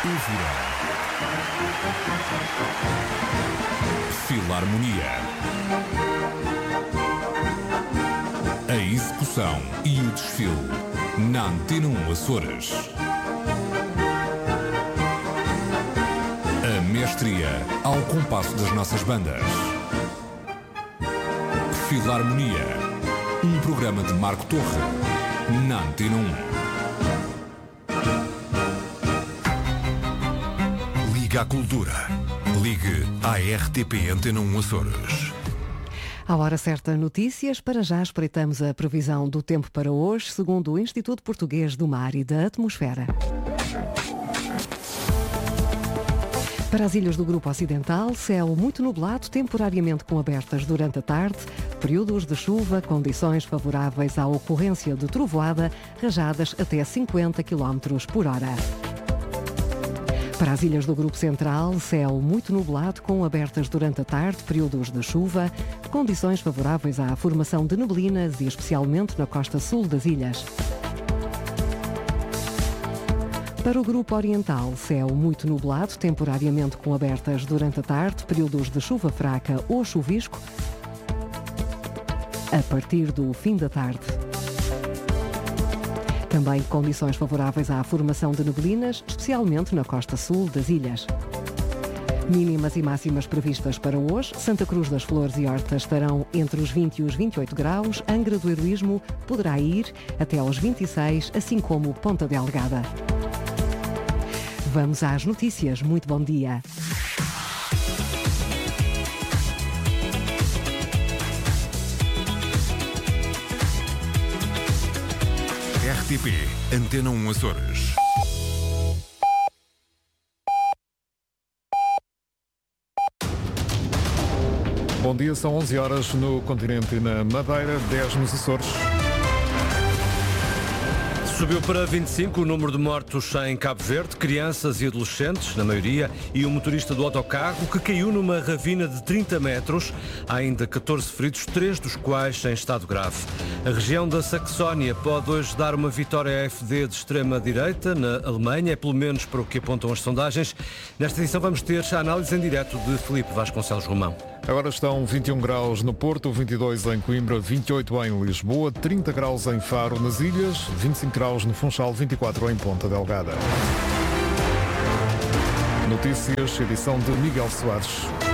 Évora. Filarmonia. A execução e o desfile na Antena 1 Açores. A mestria ao compasso das nossas bandas. Filarmonia, um programa de Marco Torre, na Antena 1. Liga à Cultura. Ligue à RTP Antena 1 Açores. À hora certa, notícias. Para já espreitamos a previsão do tempo para hoje, segundo o Instituto Português do Mar e da Atmosfera. Para as ilhas do Grupo Ocidental, céu muito nublado, temporariamente com abertas durante a tarde, períodos de chuva, condições favoráveis à ocorrência de trovoada, rajadas até 50 km por hora. Para as ilhas do Grupo Central, céu muito nublado, com abertas durante a tarde, períodos de chuva, condições favoráveis à formação de neblinas e especialmente na costa sul das ilhas. Para o Grupo Oriental, céu muito nublado, temporariamente com abertas durante a tarde, períodos de chuva fraca ou chuvisco a partir do fim da tarde. Também condições favoráveis à formação de neblinas, especialmente na costa sul das ilhas. Mínimas e máximas previstas para hoje. Santa Cruz das Flores e Hortas estarão entre os 20 e os 28 graus. Angra do Heroísmo poderá ir até aos 26, assim como Ponta Delgada. Vamos às notícias. Muito bom dia. RTP Antena 1 Açores. Bom dia, são 11 horas no continente e na Madeira, 10 nos Açores. Subiu para 25 o número de mortos em Cabo Verde, crianças e adolescentes, na maioria, e o motorista do autocarro que caiu numa ravina de 30 metros. Há ainda 14 feridos, 3 dos quais em estado grave. A região da Saxónia pode hoje dar uma vitória à AfD de extrema-direita na Alemanha, é pelo menos para o que apontam as sondagens. Nesta edição vamos ter a análise em direto de Filipe Vasconcelos Romão. Agora estão 21 graus no Porto, 22 em Coimbra, 28 em Lisboa, 30 graus em Faro, nas ilhas, 25 graus no Funchal, 24 em Ponta Delgada. Notícias, edição de Miguel Soares.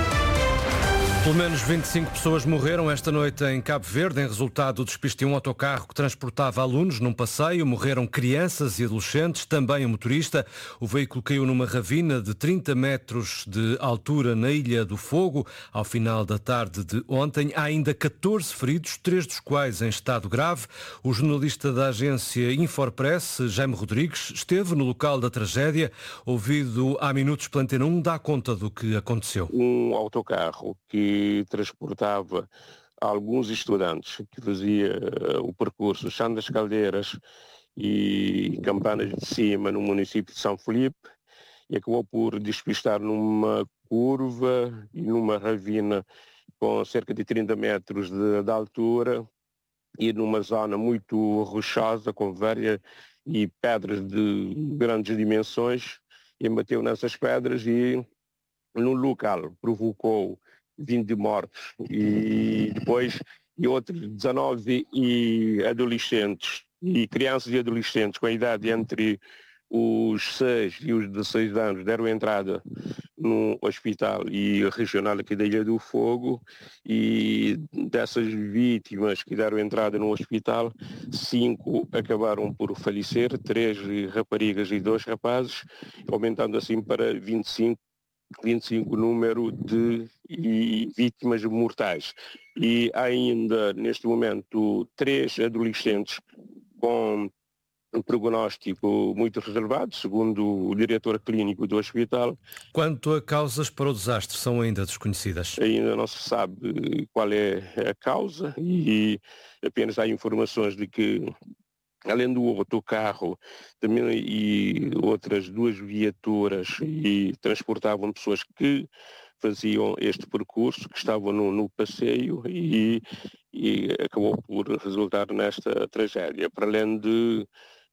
Pelo menos 25 pessoas morreram esta noite em Cabo Verde em resultado do despiste de um autocarro que transportava alunos num passeio. Morreram crianças e adolescentes, também o motorista. O veículo caiu numa ravina de 30 metros de altura na Ilha do Fogo ao final da tarde de ontem. Há ainda 14 feridos, 3 dos quais em estado grave. O jornalista da agência Infopress, Jaime Rodrigues, esteve no local da tragédia. Ouvido há minutos pela Antena 1, dá conta do que aconteceu. Um autocarro que transportava alguns estudantes que fazia o percurso Chão das Caldeiras e Campanas de Cima, no município de São Filipe, e acabou por despistar numa curva e numa ravina com cerca de 30 metros de altura e numa zona muito rochosa com várias e pedras de grandes dimensões, e bateu nessas pedras e no local provocou 20 mortos e depois outros 19 adolescentes e crianças e adolescentes com a idade entre os 6 e os 16 anos deram entrada no hospital e regional aqui da Ilha do Fogo, e dessas vítimas que deram entrada no hospital, 5 acabaram por falecer, 3 raparigas e 2 rapazes, aumentando assim para 25 o número de vítimas mortais. E há ainda, neste momento, 3 adolescentes com um prognóstico muito reservado, segundo o diretor clínico do hospital. Quanto a causas para o desastre, são ainda desconhecidas? Ainda não se sabe qual é a causa e apenas há informações de que, além do autocarro, também e outras 2 viaturas e transportavam pessoas que faziam este percurso, que estavam no passeio e acabou por resultar nesta tragédia. Para além de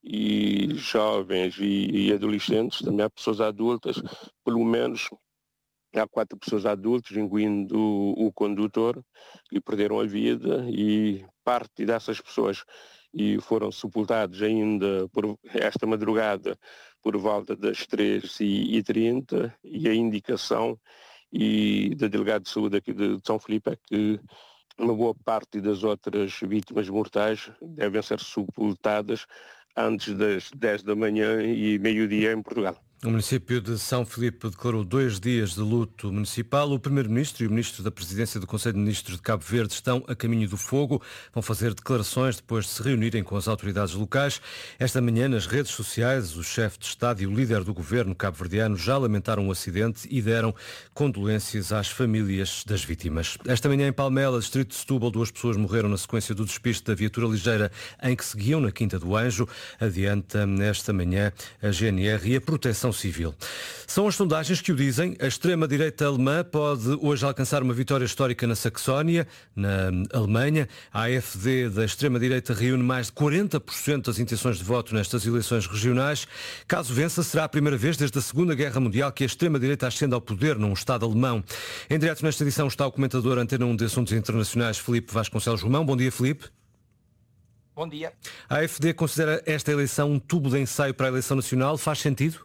e jovens e adolescentes, também há pessoas adultas, pelo menos há 4 pessoas adultas, incluindo o condutor, que perderam a vida, e parte dessas pessoas e foram sepultados ainda por esta madrugada por volta das 3h30, e a indicação da Delegada de Saúde aqui de São Filipe é que uma boa parte das outras vítimas mortais devem ser sepultadas antes das 10 da manhã e meio-dia em Portugal. O município de São Filipe declarou 2 dias de luto municipal. O Primeiro-Ministro e o Ministro da Presidência do Conselho de Ministros de Cabo Verde estão a caminho do fogo. Vão fazer declarações depois de se reunirem com as autoridades locais. Esta manhã, nas redes sociais, o chefe de Estado e o líder do governo cabo-verdiano já lamentaram o acidente e deram condolências às famílias das vítimas. Esta manhã, em Palmela, distrito de Setúbal, 2 pessoas morreram na sequência do despiste da viatura ligeira em que seguiam na Quinta do Anjo. Adianta esta manhã a GNR e a Proteção Civil. São as sondagens que o dizem. A extrema-direita alemã pode hoje alcançar uma vitória histórica na Saxónia, na Alemanha. A AfD da extrema-direita reúne mais de 40% das intenções de voto nestas eleições regionais. Caso vença, será a primeira vez desde a Segunda Guerra Mundial que a extrema-direita ascende ao poder num Estado alemão. Em direto nesta edição está o comentador Antena 1 de Assuntos Internacionais, Filipe Vasconcelos Romão. Bom dia, Filipe. Bom dia. A AfD considera esta eleição um tubo de ensaio para a eleição nacional. Faz sentido?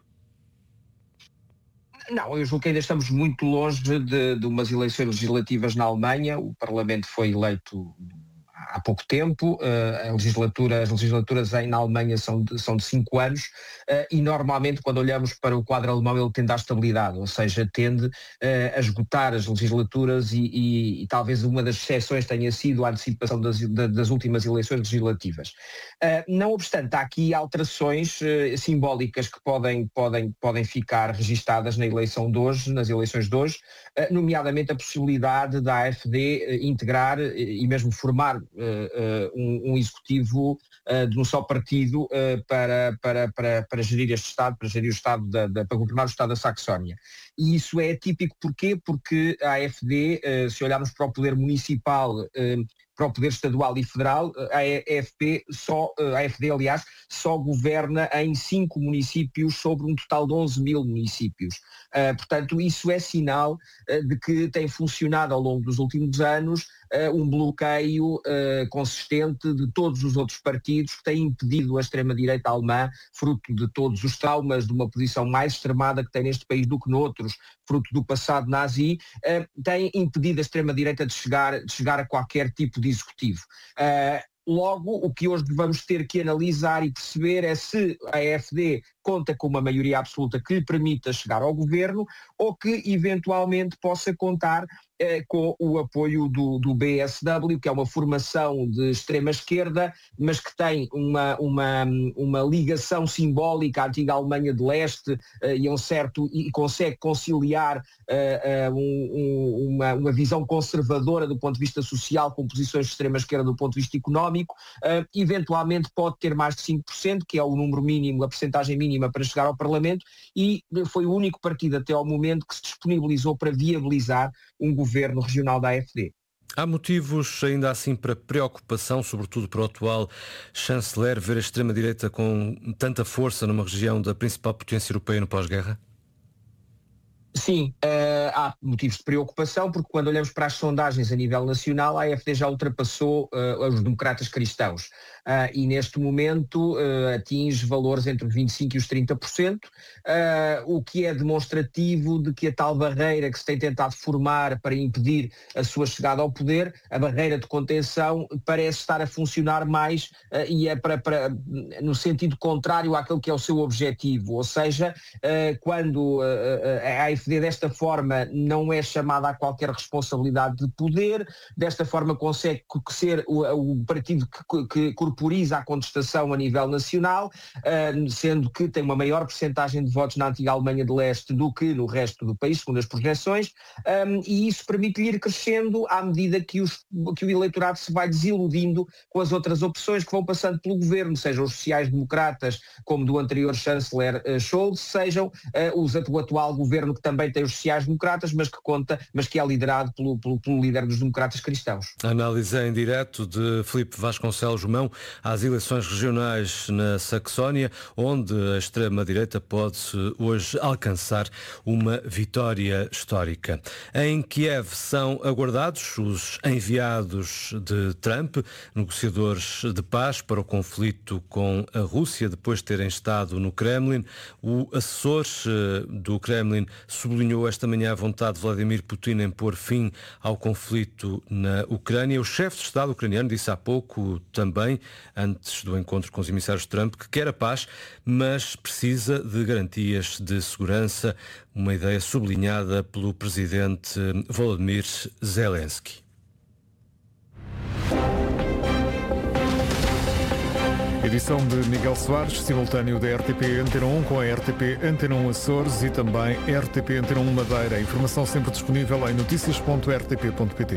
Não, eu julgo que ainda estamos muito longe de umas eleições legislativas na Alemanha. O Parlamento foi eleito há pouco tempo, as legislaturas na Alemanha são de 5 anos, e normalmente quando olhamos para o quadro alemão ele tende à estabilidade, ou seja, tende a esgotar as legislaturas e talvez uma das exceções tenha sido a antecipação das últimas eleições legislativas. Não obstante, há aqui alterações simbólicas que podem ficar registadas na eleição de hoje, nas eleições de hoje, nomeadamente a possibilidade da AfD integrar e mesmo formar um executivo de um só partido para gerir este Estado, para gerir o Estado, para governar o Estado da Saxónia. E isso é típico porquê? Porque a AfD, se olharmos para o poder municipal, para o poder estadual e federal, a AfD, aliás, só governa em 5 municípios sobre um total de 11 mil municípios. Portanto, isso é sinal de que tem funcionado ao longo dos últimos anos um bloqueio consistente de todos os outros partidos que têm impedido a extrema-direita alemã, fruto de todos os traumas de uma posição mais extremada que tem neste país do que noutros, fruto do passado nazi, tem impedido a extrema-direita de chegar a qualquer tipo de executivo. Logo, o que hoje vamos ter que analisar e perceber é se a AfD conta com uma maioria absoluta que lhe permita chegar ao governo ou que eventualmente possa contar com o apoio do BSW, que é uma formação de extrema-esquerda, mas que tem uma ligação simbólica à antiga Alemanha de Leste e consegue conciliar uma visão conservadora do ponto de vista social com posições de extrema-esquerda do ponto de vista económico. Eventualmente pode ter mais de 5%, que é o número mínimo, a percentagem mínima para chegar ao Parlamento, e foi o único partido até ao momento que se disponibilizou para viabilizar um governo regional da AfD. Há motivos ainda assim para preocupação, sobretudo para o atual chanceler, ver a extrema-direita com tanta força numa região da principal potência europeia no pós-guerra? Sim, há motivos de preocupação, porque quando olhamos para as sondagens a nível nacional, a AfD já ultrapassou os democratas cristãos e neste momento atinge valores entre os 25% e os 30%, o que é demonstrativo de que a tal barreira que se tem tentado formar para impedir a sua chegada ao poder, a barreira de contenção, parece estar a funcionar mais e é no sentido contrário àquele que é o seu objetivo, ou seja, quando a AfD desta forma não é chamada a qualquer responsabilidade de poder, desta forma consegue ser o partido que corporiza a contestação a nível nacional, sendo que tem uma maior percentagem de votos na antiga Alemanha de Leste do que no resto do país, segundo as projeções, e isso permite-lhe ir crescendo à medida que o eleitorado se vai desiludindo com as outras opções que vão passando pelo governo, sejam os sociais-democratas, como do anterior chanceler Scholz, sejam o atual governo que também tem os sociais-democratas, mas que é liderado pelo líder dos democratas cristãos. A análise em direto de Filipe Vasconcelos Romão. às eleições regionais na Saxónia, onde a extrema-direita pode hoje alcançar uma vitória histórica. Em Kiev são aguardados os enviados de Trump, negociadores de paz para o conflito com a Rússia, depois de terem estado no Kremlin. O assessor do Kremlin sublinhou esta manhã a vontade de Vladimir Putin em pôr fim ao conflito na Ucrânia. O chefe de Estado ucraniano disse há pouco também, antes do encontro com os emissários de Trump, que quer a paz, mas precisa de garantias de segurança, uma ideia sublinhada pelo presidente Volodymyr Zelensky. Edição de Miguel Soares, simultâneo da RTP Antena 1 com a RTP Antena 1 Açores e também RTP Antena 1 Madeira. Informação sempre disponível em noticias.rtp.pt.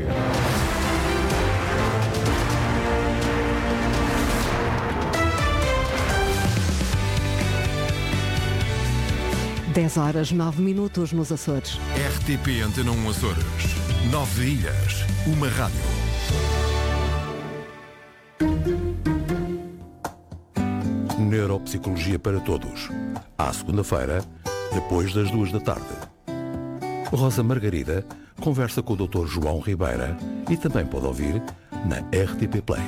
Dez horas, 9 minutos nos Açores. RTP Antena 1 Açores. 9 ilhas, uma rádio. Neuropsicologia para todos. À segunda-feira, depois das 14h. Rosa Margarida conversa com o Dr. João Ribeira e também pode ouvir na RTP Play.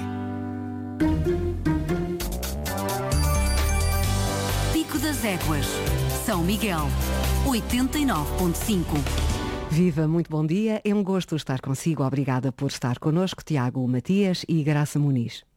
Pico das Éguas, São Miguel, 89.5. Viva, muito bom dia. É um gosto estar consigo. Obrigada por estar connosco, Tiago Matias e Graça Muniz.